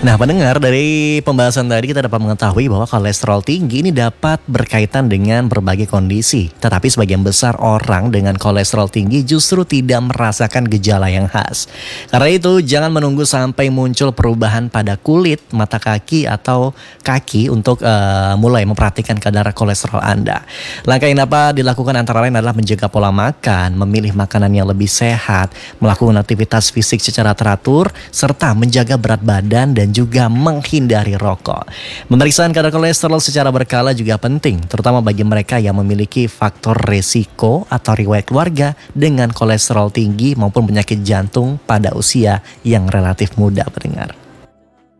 Nah, pendengar, dari pembahasan tadi kita dapat mengetahui bahwa kolesterol tinggi ini dapat berkaitan dengan berbagai kondisi. Tetapi sebagian besar orang dengan kolesterol tinggi justru tidak merasakan gejala yang khas. Karena itu, jangan menunggu sampai muncul perubahan pada kulit, mata kaki, atau kaki untuk mulai memperhatikan kadar kolesterol Anda. Langkah yang dapat dilakukan antara lain adalah menjaga pola makan, memilih makanan yang lebih sehat, melakukan aktivitas fisik secara teratur, serta menjaga berat badan dan juga menghindari rokok. Pemeriksaan kadar kolesterol secara berkala juga penting, terutama bagi mereka yang memiliki faktor resiko atau riwayat keluarga dengan kolesterol tinggi maupun penyakit jantung pada usia yang relatif muda, pendengar.